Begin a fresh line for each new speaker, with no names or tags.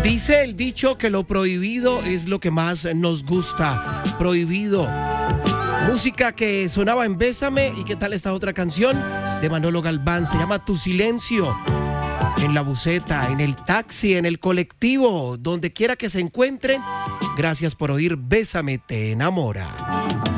Dice el dicho que lo prohibido es lo que más nos gusta. Prohibido. Música que sonaba en Bésame. ¿Y qué tal esta otra canción? De Manolo Galván. Se llama Tu Silencio. En la buseta, en el taxi, en el colectivo, donde quiera que se encuentren. Gracias por oír Bésame te enamora.